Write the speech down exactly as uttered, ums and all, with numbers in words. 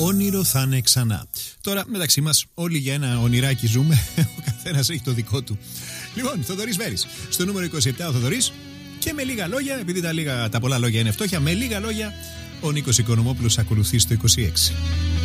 όνειρο θα είναι ξανά. Τώρα, μεταξύ μας, όλοι για ένα ονειράκι ζούμε. Ο καθένας έχει το δικό του. Λοιπόν, Θοδωρής Βέρης. Στο νούμερο είκοσι επτά ο Θοδωρής. Και με λίγα λόγια, επειδή τα, λίγα, τα πολλά λόγια είναι φτώχεια, με λίγα λόγια ο Νίκος Οικονομόπουλος ακολουθεί στο είκοσι έξι.